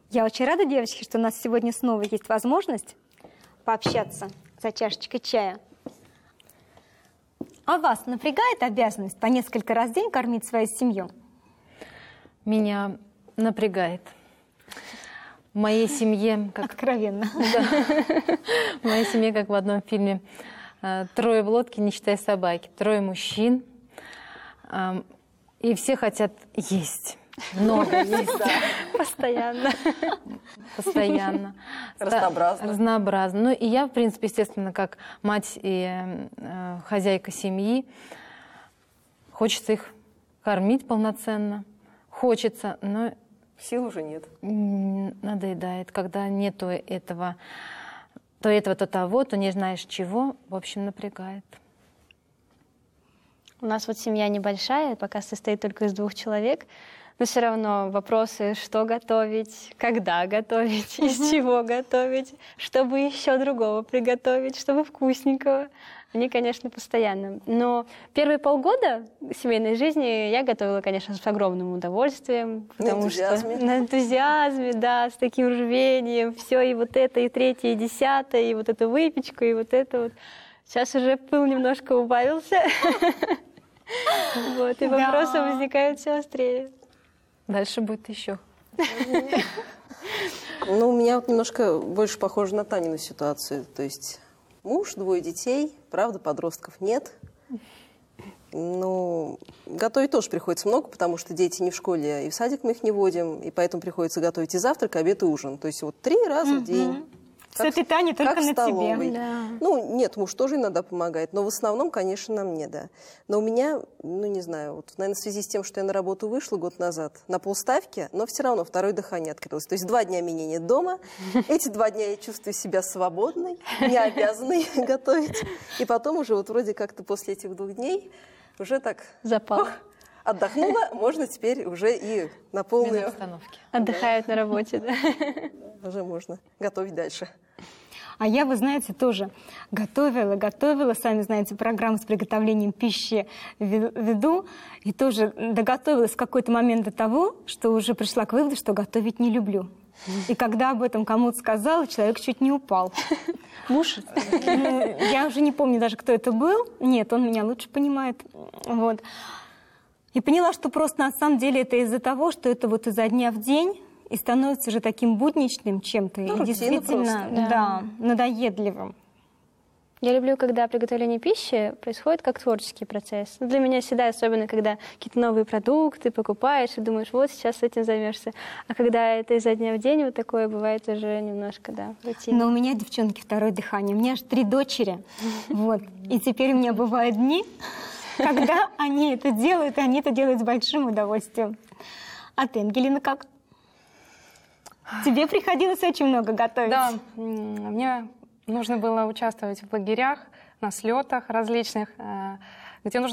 Я очень рада, девочки, что у нас сегодня снова есть возможность пообщаться за чашечкой чая. А вас напрягает обязанность по несколько раз в день кормить свою семью? Меня напрягает. В моей семье... Откровенно. В моей семье, как в одном фильме, 3 в лодке, не считая собаки. 3 мужчин. И все хотят есть. Много есть. Постоянно. Постоянно. Разнообразно. Разнообразно. Ну и я, в принципе, естественно, как мать и хозяйка семьи, хочется их кормить полноценно. Хочется, но... Сил уже нет. Надоедает. Когда нету этого, то того, то не знаешь чего, в общем, напрягает. У нас вот семья небольшая, пока состоит только из 2 человек, но все равно вопросы, что готовить, когда готовить, из чего готовить, чтобы еще другого приготовить, чтобы вкусненького. Они, конечно, постоянно. Но первые полгода семейной жизни я готовила, конечно, с огромным удовольствием. Потому что на энтузиазме, да, с таким рвением. Все, и вот это, и 3-е, и 10-е, и вот эту выпечку, и вот это вот. Сейчас уже пыл немножко убавился. Вот, и вопросы возникают все острее. Дальше будет еще. Ну, у меня вот немножко больше похоже на Танину ситуацию. То есть муж, 2 детей, правда, подростков нет. Ну, готовить тоже приходится много, потому что дети не в школе, и в садик мы их не водим, и поэтому приходится готовить и завтрак, и обед, и ужин. То есть вот 3 раза в день. Все питание только как на столовой. тебе. Да. Ну, нет, муж тоже иногда помогает, но в основном, конечно, на мне, да. Но у меня, ну, не знаю, вот, наверное, в связи с тем, что я на работу вышла год назад, на полставки, но все равно 2-е дыхание открылось. То есть 2 дня меня нет дома, эти 2 дня я чувствую себя свободной, не обязанной готовить. И потом уже вот вроде как-то после этих 2 дней уже так... Запал. Отдохнула, можно теперь уже и на полную... Обстановки. Отдыхают на работе, да. Уже можно готовить дальше. А я, вы знаете, тоже готовила, сами знаете, программу с приготовлением пищи веду, и тоже доготовилась в какой-то момент до того, что уже пришла к выводу, что готовить не люблю. И когда об этом кому-то сказала, человек чуть не упал. Муж? Я уже не помню даже, кто это был. Нет, он меня лучше понимает. Вот. И поняла, что просто на самом деле это из-за того, что это вот изо дня в день, и становится уже таким будничным чем-то, и действительно, да, надоедливым. Я люблю, когда приготовление пищи происходит как творческий процесс. Для меня всегда, особенно когда какие-то новые продукты покупаешь и думаешь, вот сейчас этим займешься. А когда это изо дня в день, вот такое бывает уже немножко, да, рутина. Но у меня, девчонки, 2-е дыхание. У меня аж 3 дочери. Вот. И теперь у меня бывают дни, когда они это делают, и они это делают с большим удовольствием. А ты, Ангелина, как? Тебе приходилось очень много готовить. Да, мне нужно было участвовать в лагерях, на слетах различных, где нужно